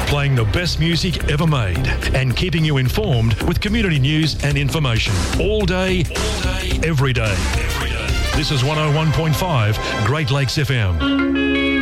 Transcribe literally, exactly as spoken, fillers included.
Playing the best music ever made and keeping you informed with community news and information. All day, all day, every day. Every day. This is one oh one point five Great Lakes F M.